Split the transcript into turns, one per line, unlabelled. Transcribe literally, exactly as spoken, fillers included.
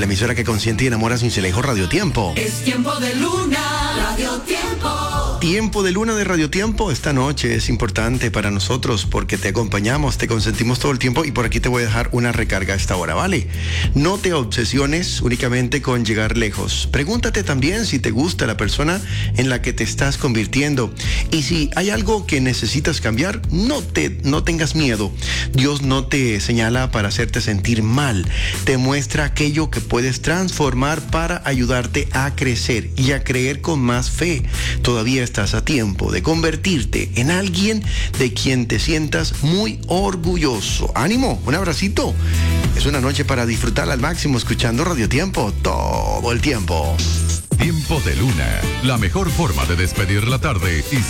la emisora que consiente y enamora sin Cincelejo, Radio Tiempo.
Es tiempo de luna, Radio Tiempo.
Tiempo de luna de Radio Tiempo. Esta noche es importante para nosotros porque te acompañamos, te consentimos todo el tiempo y por aquí te voy a dejar una recarga a esta hora, ¿vale? No te obsesiones únicamente con llegar lejos. Pregúntate también si te gusta la persona en la que te estás convirtiendo. Y si hay algo que necesitas cambiar, no te, no tengas miedo. Dios no te señala para hacerte sentir mal. Te muestra aquello que puedes transformar para ayudarte a crecer y a creer con más fe. Todavía estás a tiempo de convertirte en alguien de quien te sientas muy orgulloso. ¡Ánimo! Un abracito. Es una noche para disfrutar al máximo escuchando Radio Tiempo todo el tiempo.
Tiempo de luna, la mejor forma de despedir la tarde y